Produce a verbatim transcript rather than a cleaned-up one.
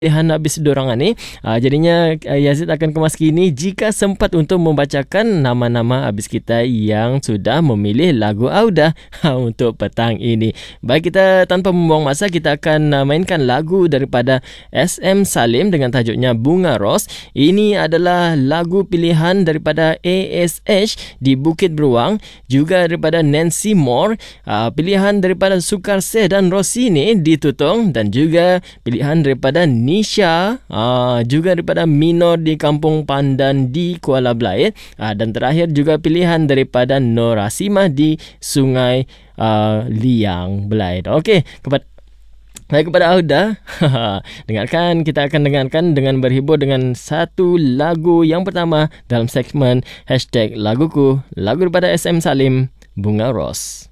pilihan habis dorangan ni. Uh, jadinya uh, Yazid akan kemas kini jika sempat untuk membacakan nama-nama habis kita yang sudah memilih lagu Auda untuk petang ini. Baik, kita tanpa membuang masa, kita akan uh, mainkan lagu daripada S M Salim dengan tajuknya Bunga Ros. Ini adalah lagu pilihan daripada A S H di Bukit Beruang, juga daripada Nancy Moore, uh, pilihan daripada Sukarseh dan Rosini di Tutong, dan juga pilihan daripada Nisha, uh, juga daripada Minor di Kampung Pandan di Kuala Belait, uh, dan terakhir juga pilihan daripada Norasima di Sungai uh, Liang Belait. Okey, kepada Baik, kepada Auda, dengarkan, kita akan dengarkan dengan berhibur dengan satu lagu yang pertama dalam segmen Hashtag Laguku, lagu daripada S M Salim, Bunga Ros.